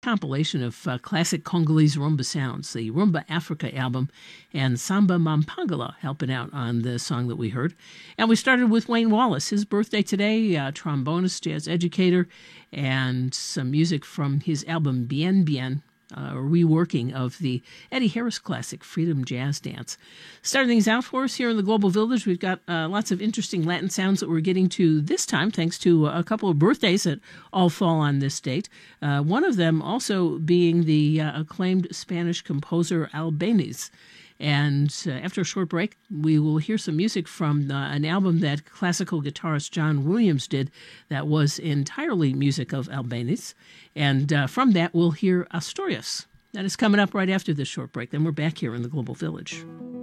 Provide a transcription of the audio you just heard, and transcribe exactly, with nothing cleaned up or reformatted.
compilation of uh, classic Congolese rumba sounds, the Rumba Africa album, and Samba Mampangala helping out on the song that we heard. And we started with Wayne Wallace, his birthday today, uh, trombonist, jazz educator, and some music from his album Bien Bien, Uh, a reworking of the Eddie Harris classic, Freedom Jazz Dance. Starting things out for us here in the Global Village, we've got uh, lots of interesting Latin sounds that we're getting to this time, thanks to a couple of birthdays that all fall on this date. Uh, one of them also being the uh, acclaimed Spanish composer Albéniz. And uh, after a short break, we will hear some music from uh, an album that classical guitarist John Williams did that was entirely music of Albéniz. And uh, from that, we'll hear Asturias. That is coming up right after this short break. Then we're back here in the Global Village.